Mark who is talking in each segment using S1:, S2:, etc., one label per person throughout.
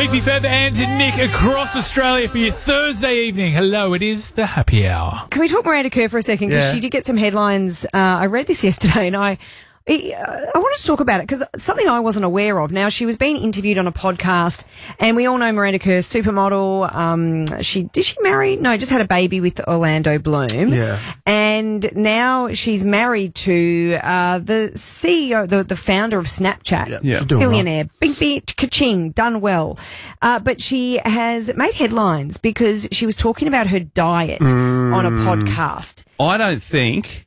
S1: Beefy Feather and Nick across Australia for your Thursday evening. Hello, it is the happy hour.
S2: Can we talk Miranda Kerr for a second? Because she did get some headlines. I read this yesterday and I wanted to talk about it because something I wasn't aware of. Now, she was being interviewed on a podcast and we all know Miranda Kerr, supermodel. Did she marry? No, just had a baby with Orlando Bloom.
S3: Yeah.
S2: And now she's married to the CEO, the founder of Snapchat.
S3: She's doing
S2: Billionaire. Bing, bing, ka-ching, done well. But she has made headlines because she was talking about her diet on a podcast.
S4: I don't think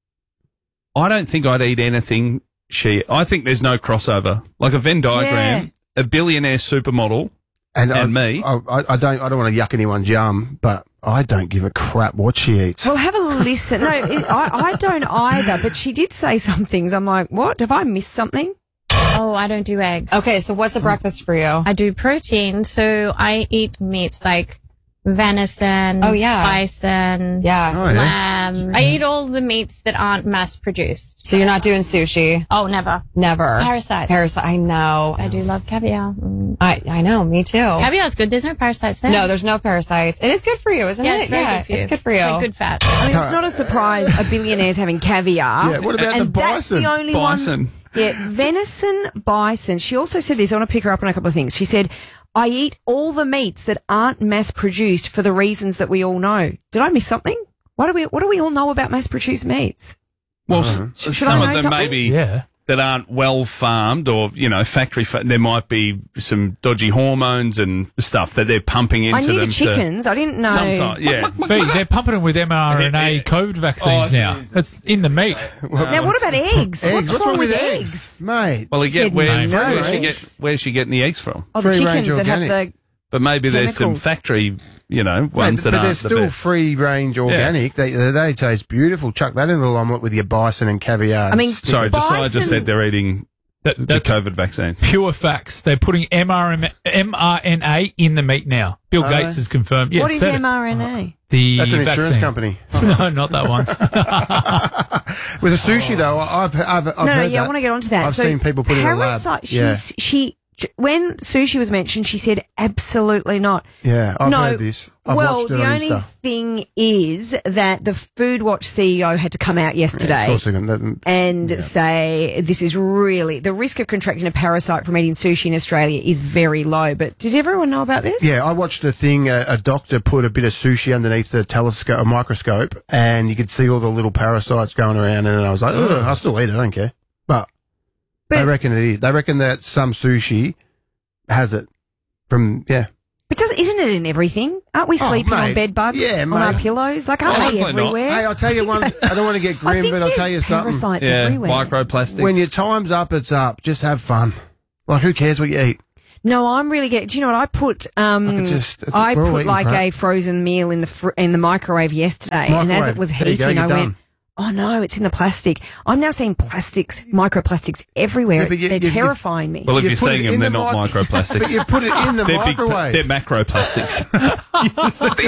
S4: I'd eat anything I think there's no crossover. Like a Venn diagram, a billionaire supermodel and me.
S3: I don't want to yuck anyone's yum, but I don't give a crap what she eats.
S2: Well, have a listen. No, I don't either, but she did say some things. I'm like, what? Have I missed something?
S5: Oh, I don't do eggs.
S6: Okay, so what's a breakfast for you?
S5: I do protein, so I eat meats like venison, bison, lamb. I eat all the meats that aren't mass produced.
S6: So you're not doing sushi?
S5: Oh, never.
S6: Never.
S5: Parasites.
S6: I know.
S5: I do love caviar.
S6: I know, me too.
S5: Caviar is good. There's no parasites there.
S6: No, there's no parasites. It is good for you, isn't
S5: Yeah,
S6: it?
S5: it's very good for you.
S6: It's good for you.
S5: Like good fat.
S2: I mean, it's not a surprise a billionaire's having caviar.
S3: Yeah, what about
S2: and
S3: the bison?
S2: That's the only
S4: Bison.
S2: one. Yeah, venison, bison. She also said this. I want to pick her up on a couple of things. She said, I eat all the meats that aren't mass-produced for the reasons that we all know. Did I miss something? What do we all know about mass-produced meats?
S4: Well,
S2: Should
S4: some
S2: I
S4: of
S2: know
S4: them
S2: something?
S4: maybe that aren't well farmed or, factory. There might be some dodgy hormones and stuff that they're pumping into
S2: I knew
S4: them.
S2: the chickens. I didn't know.
S4: Sometimes, yeah.
S1: They're pumping them with mRNA COVID vaccines now.
S4: geez.
S1: That's in the meat.
S2: Now, what about eggs?
S3: Eggs?
S2: What's wrong with
S3: eggs? Mate.
S4: Well,
S2: said
S4: where's she getting the eggs from?
S2: Oh, the
S3: Free-range
S2: chickens that have
S3: organic.
S2: the...
S4: But maybe there's some
S2: Chemicals.
S4: factory, ones that
S3: but
S4: aren't
S3: they're
S4: the
S3: still
S4: best.
S3: free-range organic. They taste beautiful. Chuck that in a little omelette with your bison and caviar.
S2: I mean,
S4: Sorry, I just said they're eating the
S1: That's
S4: COVID vaccine.
S1: pure facts. They're putting mRNA in the meat now. Bill
S3: Are
S1: Gates
S3: they?
S1: has confirmed. Yeah,
S2: what is
S1: said it.
S2: mRNA?
S1: The
S3: That's an insurance
S1: vaccine.
S3: company.
S1: No, not that one.
S3: With a sushi, though, I've heard
S2: I
S3: that.
S2: want to get onto that.
S3: I've seen people put it in a lab.
S2: Parasite, when sushi was mentioned, she said absolutely not.
S3: Yeah, I've heard this. I've watched it
S2: the
S3: on
S2: only
S3: Insta.
S2: thing is that the Food Watch CEO had to come out yesterday
S3: Of course they can.
S2: and say this is really the risk of contracting a parasite from eating sushi in Australia is very low. But did everyone know about this?
S3: Yeah, I watched a thing. A doctor put a bit of sushi underneath the telescope, a microscope, and you could see all the little parasites going around. And I was like, ugh, I'll still eat it. I don't care. But they reckon it is. They reckon that some sushi has it from
S2: But isn't it in everything? Aren't we sleeping on
S3: mate.
S2: bed bugs
S3: Yeah,
S2: on our
S3: mate.
S2: pillows? Like, aren't they
S4: Definitely not.
S2: everywhere?
S3: Hey, I'll tell you one. I don't want to get
S2: I
S3: grim,
S2: think
S3: but I'll tell you
S2: there's
S3: something.
S2: parasites
S4: Yeah,
S2: everywhere.
S4: microplastics.
S3: When your time's up, it's up. Just have fun. Like, who cares what you eat?
S2: No, I'm really getting. Do you know what I put? I
S3: we're all
S2: put
S3: eating
S2: like
S3: crap.
S2: a frozen meal in the microwave yesterday, and as it was
S3: There you go,
S2: heating, I
S3: you're
S2: went, "Oh no, it's in the plastic." I'm now seeing microplastics everywhere.
S3: Yeah, but
S2: They're terrifying me.
S4: Well, if
S3: You
S4: you're
S3: put it
S4: seeing
S3: in
S4: them, they're
S3: the
S4: not
S3: mic-
S4: microplastics.
S3: But you put it in the
S4: they're
S3: microwave.
S4: They're macroplastics. You see?